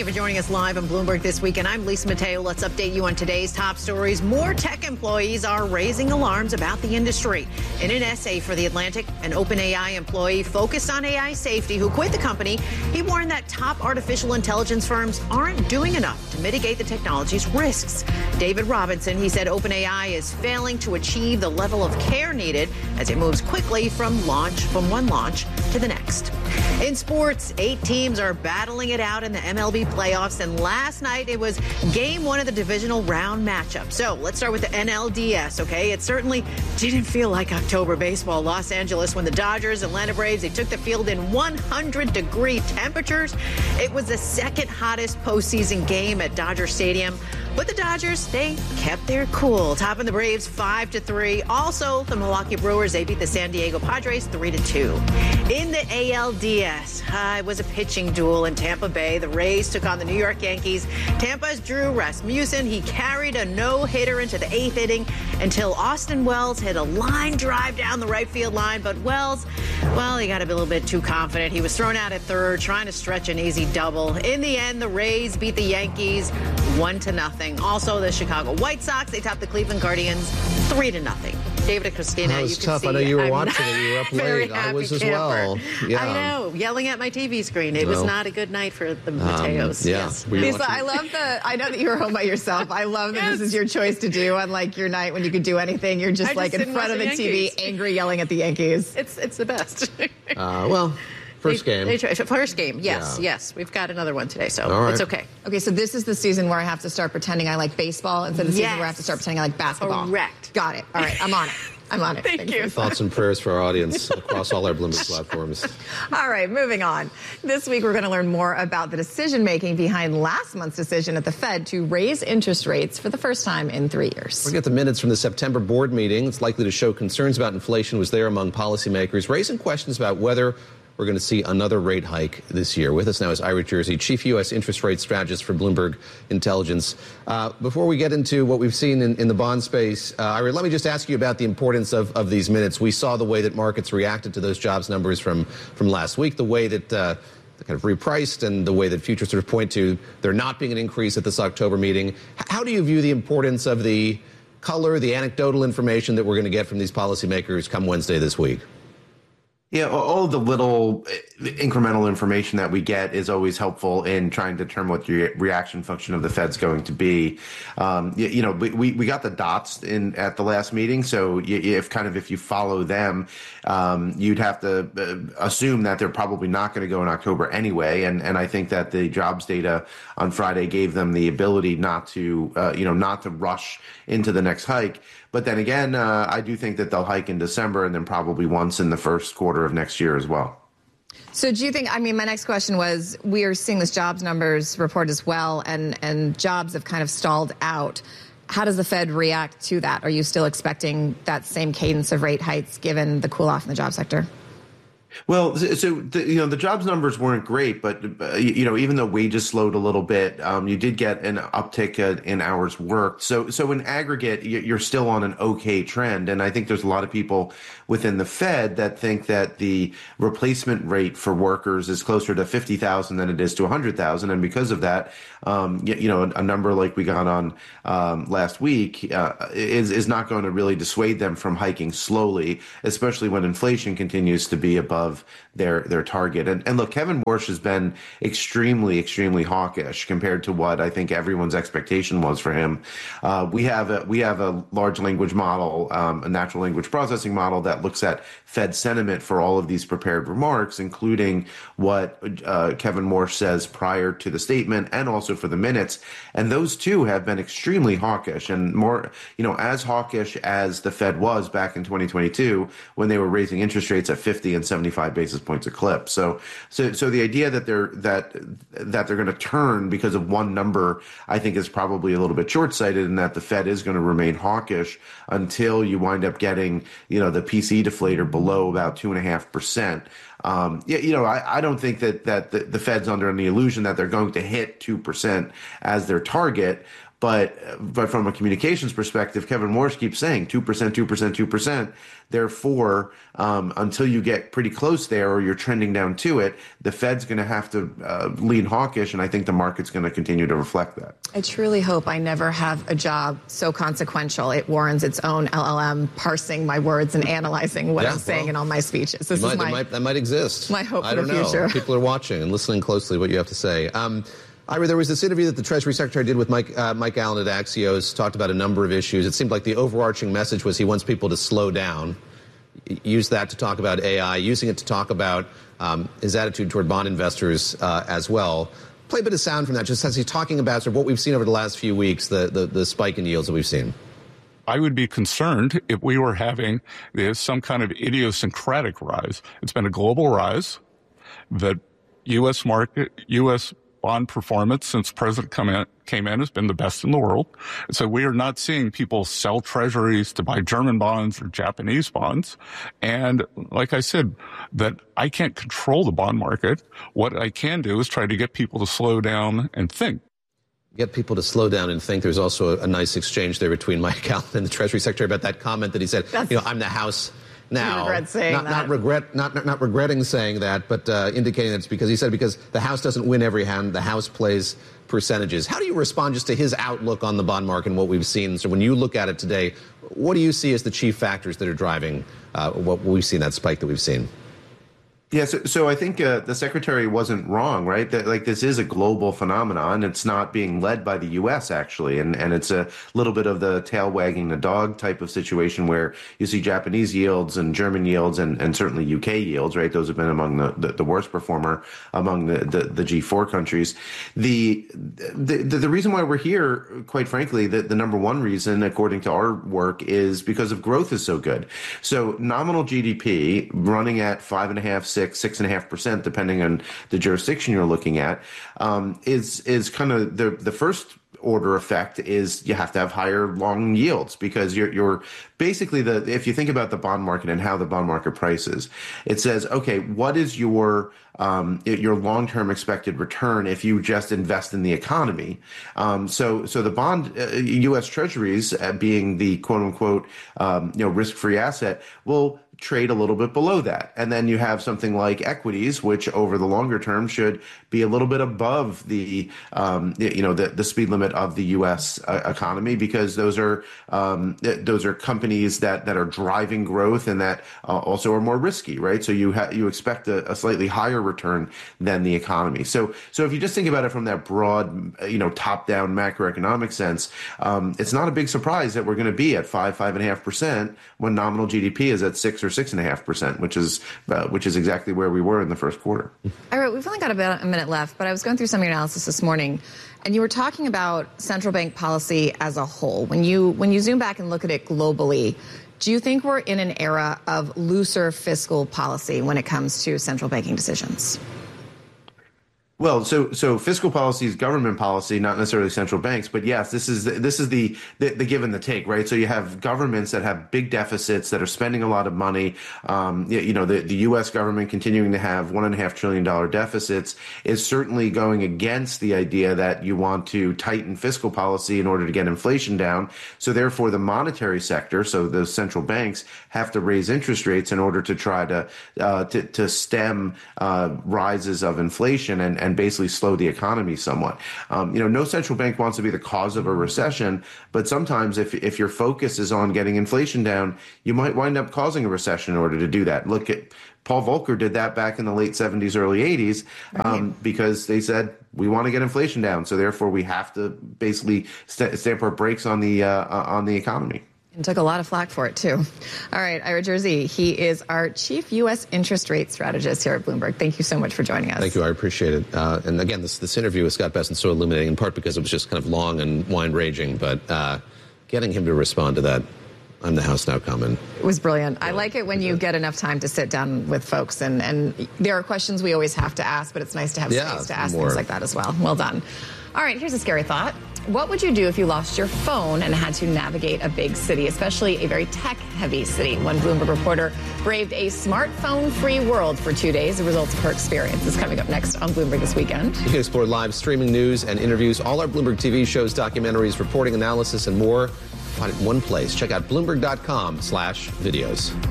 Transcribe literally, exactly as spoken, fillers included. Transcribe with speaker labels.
Speaker 1: for joining us live on Bloomberg This Week. And I'm Lisa Mateo. Let's update you on today's top stories. More tech employees are raising alarms about the industry. In an essay for The Atlantic, an OpenAI employee focused on A I safety who quit the company, he warned that top artificial intelligence firms aren't doing enough to mitigate the technology's risks. David Robinson, he said OpenAI is failing to achieve the level of care needed as it moves quickly from launch, from one launch to the next. In sports, eight teams are battling it out in the M L B playoffs, and last night it was game one of the divisional round matchup. So let's start with the N L D S, okay? It certainly didn't feel like October baseball. Los Angeles, when the Dodgers, Atlanta Braves, they took the field in one hundred degree temperatures. It was the second hottest postseason game at Dodger Stadium. But the Dodgers, they kept their cool, topping the Braves five to three. Also, the Milwaukee Brewers, they beat the San Diego Padres three to two. In the A L D S, uh, it was a pitching duel in Tampa Bay. The Rays took on the New York Yankees. Tampa's Drew Rasmussen, he carried a no-hitter into the eighth inning until Austin Wells hit a line drive down the right field line. But Wells, well, he got a little bit too confident. He was thrown out at third, trying to stretch an easy double. In the end, the Rays beat the Yankees one to nothing. Also, the Chicago White Sox, they topped the Cleveland Guardians three to nothing. David and Christina,
Speaker 2: that was
Speaker 1: you can
Speaker 2: tough.
Speaker 1: see,
Speaker 2: I know you were
Speaker 1: I'm
Speaker 2: watching it. You were up late. I was as
Speaker 1: camper.
Speaker 2: well. Yeah.
Speaker 1: I know, yelling at my T V screen. It was
Speaker 2: No.
Speaker 1: not a good night for the Mateos.
Speaker 2: Um, yeah.
Speaker 1: Yes.
Speaker 3: Lisa, I love the, I know that you were home by yourself. I love that yes. this is your choice to do on like your night when you could do anything. You're just,
Speaker 1: just
Speaker 3: like in front of the, the T V, angry, yelling at the Yankees.
Speaker 1: It's, it's the best.
Speaker 2: uh, well, First game.
Speaker 1: They, they try, first game, yes,
Speaker 2: yeah.
Speaker 1: yes. We've got another one today, so
Speaker 2: right.
Speaker 1: it's okay.
Speaker 3: Okay, so this is the season where I have to start pretending I like baseball instead of the
Speaker 1: yes.
Speaker 3: season where I have to start pretending I like basketball.
Speaker 1: Correct.
Speaker 3: Got it. All right, I'm on it. I'm on it.
Speaker 1: Thank
Speaker 3: Thanks
Speaker 1: you.
Speaker 2: Thoughts and prayers for our audience across all our Bloomberg platforms.
Speaker 3: All right, moving on. This week, we're going to learn more about the decision-making behind last month's decision at the Fed to raise interest rates for the first time in three years.
Speaker 2: We'll get the minutes from the September board meeting. It's likely to show concerns about inflation was there among policymakers, raising questions about whether we're going to see another rate hike this year. With us now is Ira Jersey, Chief U S Interest Rate Strategist for Bloomberg Intelligence. Uh, before we get into what we've seen in, in the bond space, uh, Ira, let me just ask you about the importance of, of these minutes. We saw the way that markets reacted to those jobs numbers from, from last week, the way that uh, they kind of repriced and the way that futures sort of point to there not being an increase at this October meeting. How do you view the importance of the color, the anecdotal information that we're going to get from these policymakers come Wednesday this week?
Speaker 4: Yeah, all the little incremental information that we get is always helpful in trying to determine what the reaction function of the Fed's going to be. Um, you, you know, we, we got the dots in at the last meeting, so if kind of if you follow them, um, you'd have to uh, assume that they're probably not going to go in October anyway. And and I think that the jobs data on Friday gave them the ability not to, uh, you know, not to rush into the next hike. But then again, uh, I do think that they'll hike in December and then probably once in the first quarter of next year as well.
Speaker 3: So do you think, I mean, my next question was, we are seeing this jobs numbers report as well, and, and jobs have kind of stalled out. How does the Fed react to that? Are you still expecting that same cadence of rate hikes given the cool off in the job sector?
Speaker 4: Well, so the, you know the jobs numbers weren't great, but uh, you know even though wages slowed a little bit, um, you did get an uptick uh, in hours worked. So so in aggregate, you're still on an okay trend, and I think there's a lot of people within the Fed that think that the replacement rate for workers is closer to fifty thousand than it is to one hundred thousand, and because of that, um, you, you know a, a number like we got on um, last week uh, is is not going to really dissuade them from hiking slowly, especially when inflation continues to be above their their target. And, and look, Kevin Warsh has been extremely, extremely hawkish compared to what I think everyone's expectation was for him. Uh, we have a we have a large language model, um, a natural language processing model that looks at Fed sentiment for all of these prepared remarks, including what uh, Kevin Warsh says prior to the statement and also for the minutes. And those two have been extremely hawkish, and more, you know, as hawkish as the Fed was back in twenty twenty-two when they were raising interest rates at fifty and seventy-five basis points a clip. So, so, so the idea that they're that that they're going to turn because of one number, I think, is probably a little bit short-sighted, and that the Fed is going to remain hawkish until you wind up getting, you know, the P C deflator below about two and a half percent. Um, you, you know, I, I don't think that that the, the Fed's under any illusion that they're going to hit two percent as their target. But but from a communications perspective, Kevin Warsh keeps saying two percent, two percent, two percent. Therefore, um, until you get pretty close there or you're trending down to it, the Fed's going to have to uh, lean hawkish, and I think the market's going to continue to reflect that.
Speaker 3: I truly hope I never have a job so consequential it warrants its own L L M parsing my words and analyzing what
Speaker 2: yeah,
Speaker 3: I'm saying
Speaker 2: well,
Speaker 3: in all my speeches. This
Speaker 2: might,
Speaker 3: is my,
Speaker 2: that, might, that might exist.
Speaker 3: My hope
Speaker 2: I
Speaker 3: for
Speaker 2: don't
Speaker 3: the
Speaker 2: know.
Speaker 3: future.
Speaker 2: People are watching and listening closely to what you have to say. Um, Ira, there was this interview that the Treasury Secretary did with Mike, uh, Mike Allen at Axios, talked about a number of issues. It seemed like the overarching message was he wants people to slow down. Use that to talk about A I, using it to talk about um, his attitude toward bond investors uh, as well. Play a bit of sound from that, just as he's talking about sort of what we've seen over the last few weeks, the, the, the spike in yields that we've seen.
Speaker 5: I would be concerned if we were having some kind of idiosyncratic rise. It's been a global rise. The U S market, U S bond performance since President come in, came in has been the best in the world. So we are not seeing people sell treasuries to buy German bonds or Japanese bonds. And like I said, that I can't control the bond market. What I can do is try to get people to slow down and think.
Speaker 2: Get people to slow down and think. There's also a, a nice exchange there between Mike Allen and the Treasury Secretary about that comment that he said, That's, you know, I'm the House now.
Speaker 3: Regret saying
Speaker 2: not,
Speaker 3: that.
Speaker 2: not regret, not, not not regretting saying that, but uh, indicating that it's because he said because the House doesn't win every hand, the House plays percentages. How do you respond just to his outlook on the bond market and what we've seen? So when you look at it today, what do you see as the chief factors that are driving uh, what we've seen, that spike that we've seen?
Speaker 4: Yeah, so, so I think uh, the secretary wasn't wrong, right? That like this is a global phenomenon. It's not being led by the U S actually, and and it's a little bit of the tail wagging the dog type of situation where you see Japanese yields and German yields and, and certainly U K yields, right? Those have been among the, the, the worst performer among the, the, the G four countries. The, the the reason why we're here, quite frankly, the, the number one reason, according to our work, is because of growth is so good. So nominal G D P running at five and a half, six, six and a half percent, depending on the jurisdiction you're looking at, um, is is kind of the the first order effect is you have to have higher long yields because you're you're basically the if you think about the bond market and how the bond market prices, it says, okay, what is your um, your long-term expected return if you just invest in the economy? Um, so so the bond uh, U S Treasuries uh, being the quote unquote um, you know risk-free asset will trade a little bit below that. And then you have something like equities, which over the longer term should be a little bit above the, um, you know, the, the speed limit of the U S uh, economy, because those are, um, those are companies that, that are driving growth and that uh, also are more risky, right? So you have, you expect a, a slightly higher return than the economy. So, so if you just think about it from that broad, you know, top down macroeconomic sense, um, it's not a big surprise that we're going to be at five, five and a half percent when nominal G D P is at six or six and a half percent, which is uh, which is exactly where we were in the first quarter.
Speaker 3: All right, we've only got about a minute left, but I was going through some of your analysis this morning, and you were talking about central bank policy as a whole. When you when you zoom back and look at it globally, do you think we're in an era of looser fiscal policy when it comes to central banking decisions?
Speaker 4: Well, so so fiscal policy is government policy, not necessarily central banks. But yes, this is this is the, the the give and the take, right? So you have governments that have big deficits that are spending a lot of money. Um, you, you know, the, the U S government continuing to have one and a half trillion dollar deficits is certainly going against the idea that you want to tighten fiscal policy in order to get inflation down. So therefore, the monetary sector, so the central banks, have to raise interest rates in order to try to uh, to, to stem uh, rises of inflation and, and and basically slow the economy somewhat. Um, you know, no central bank wants to be the cause of a recession, but sometimes if if your focus is on getting inflation down, you might wind up causing a recession in order to do that. Look at Paul Volcker did that back in the late seventies, early eighties, um, right. because they said, we want to get inflation down, so therefore we have to basically st- stamp our brakes on the uh, on the economy.
Speaker 3: And took a lot of flack for it, too. All right, Ira Jersey, he is our chief U S interest rate strategist here at Bloomberg. Thank you so much for joining us.
Speaker 2: Thank you. I appreciate it. Uh, and again, this, this interview with Scott Bessent is so illuminating, in part because it was just kind of long and wide-ranging, but uh, getting him to respond to that, I'm the House now comment.
Speaker 3: It was brilliant. I like it when you get enough time to sit down with folks, and, and there are questions we always have to ask, but it's nice to have
Speaker 2: yeah,
Speaker 3: space to ask
Speaker 2: more.
Speaker 3: things like that as well. Well done. All right, here's a scary thought. What would you do if you lost your phone and had to navigate a big city, especially a very tech-heavy city? One Bloomberg reporter braved a smartphone-free world for two days. The results of her experience is coming up next on Bloomberg This Weekend.
Speaker 2: You can explore live streaming news and interviews, all our Bloomberg T V shows, documentaries, reporting, analysis, and more. Find it in one place. Check out Bloomberg dot com slash videos.